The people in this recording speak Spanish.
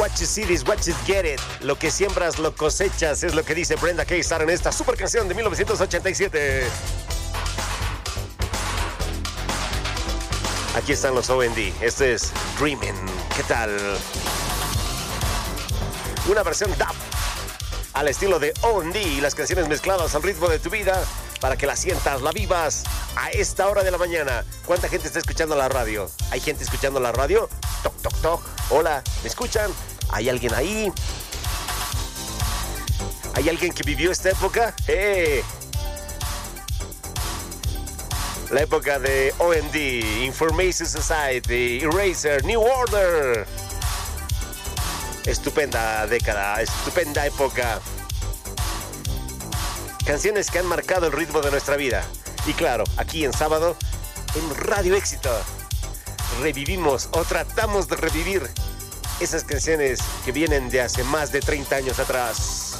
What you see is what you get it. Lo que siembras, lo cosechas, es lo que dice Brenda K. Starr en esta super canción de 1987. Aquí están los O&D. Este es Dreamin'. ¿Qué tal? Una versión dub al estilo de O&D y las canciones mezcladas al ritmo de tu vida para que la sientas, la vivas a esta hora de la mañana. ¿Cuánta gente está escuchando la radio? ¿Hay gente escuchando la radio? Toc, toc, toc. Hola, ¿me escuchan? ¿Hay alguien ahí? ¿Hay alguien que vivió esta época? La época de O&D, Information Society, Eraser, New Order. Estupenda década, estupenda época. Canciones que han marcado el ritmo de nuestra vida. Y claro, aquí en sábado, en Radio Éxito, revivimos o tratamos de revivir esas canciones que vienen de hace más de 30 años atrás.